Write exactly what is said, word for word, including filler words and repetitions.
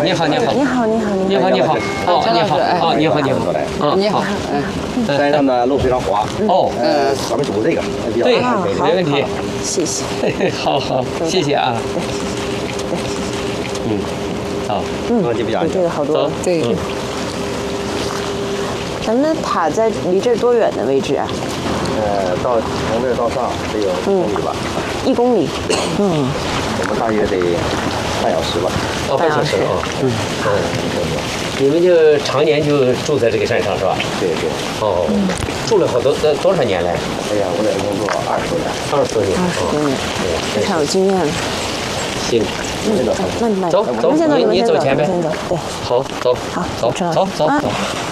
你好，你好， 你好，你好， 你好，你好，哦，你好，哦，你好，你好，嗯， 你好， 嗯， 山上的路非常滑， 哦， 呃，咱们走这个比较对， 安全一点。 没问题， 谢谢。 好好，谢谢啊，嗯，好， 嗯， 忘记不讲比这个好多走了。， 对嗯咱们的塔在离这儿多远的位置啊？ 呃，到从这儿到上得有一公里吧， 一公里。嗯， 我们大约得半小时吧。 哦，半小时啊， 嗯， 你们就常年就住在这个山上是吧？ 对对。 哦，住了好多呃多少年来？ 哎呀，我在这工作二十多年。 二十多年， 二十多年， 对， 非常有经验了。 行， 嗯，慢慢走走你们先走， 你你们先走， 你走前边你们先走。对， 好，走， 好走， 陈老师走走啊走。